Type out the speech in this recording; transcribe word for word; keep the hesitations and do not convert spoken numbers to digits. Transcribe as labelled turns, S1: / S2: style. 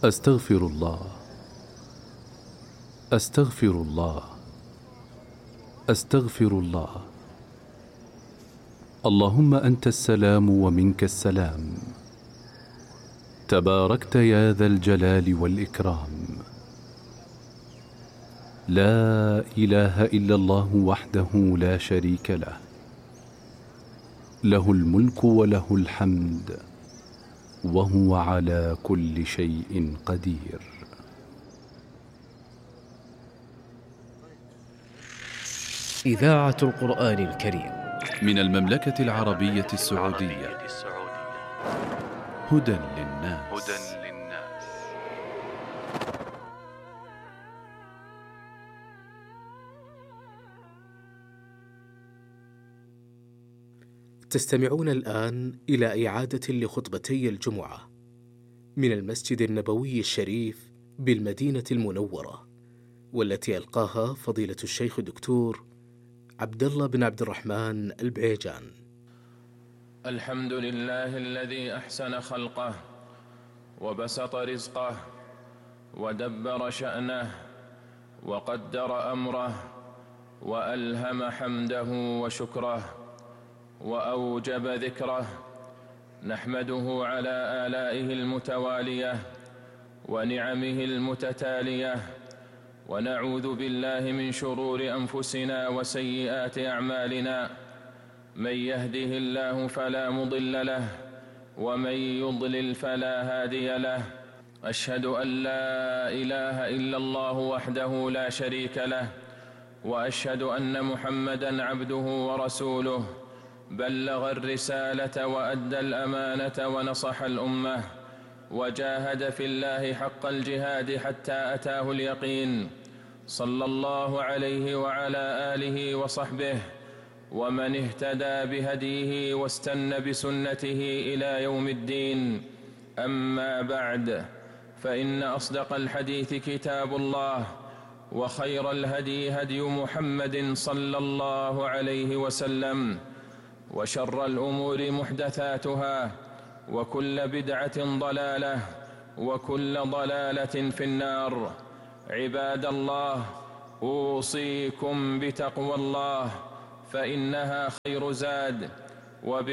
S1: أستغفر الله أستغفر الله أستغفر الله. اللهم أنت السلام ومنك السلام، تباركت يا ذا الجلال والإكرام. لا إله إلا الله وحده لا شريك له، له الملك وله الحمد وهو على كل شيء قدير.
S2: إذاعة القرآن الكريم
S1: من المملكة العربية السعودية. هدى للناس.
S3: تستمعون الآن إلى إعادة لخطبتي الجمعة من المسجد النبوي الشريف بالمدينة المنورة، والتي ألقاها فضيلة الشيخ الدكتور عبد الله بن عبد الرحمن البعيجان.
S4: الحمد لله الذي أحسن خلقه وبسط رزقه ودبر شأنه وقدر أمره وألهم حمده وشكره وأوجب ذكره. نحمده على آلائه المتوالية ونعمه المتتالية، ونعوذ بالله من شرور أنفسنا وسيئات أعمالنا. من يهده الله فلا مضل له، ومن يضلل فلا هادي له. أشهد أن لا إله إلا الله وحده لا شريك له، وأشهد أن محمدًا عبده ورسوله، بلغ الرسالة وأدى الأمانة ونصح الأمة، وجاهد في الله حق الجهاد حتى أتاه اليقين. صلى الله عليه وعلى آله وصحبه ومن اهتدى بهديه واستنى بسنته إلى يوم الدين. أما بعد، فإن أصدق الحديث كتاب الله، وخير الهدي هدي محمد صلى الله عليه وسلم، وشر الأمور محدثاتها، وكل بدعة ضلالة، وكل ضلالة في النار. عباد الله، أوصيكم بتقوى الله، فإنها خير زاد، وب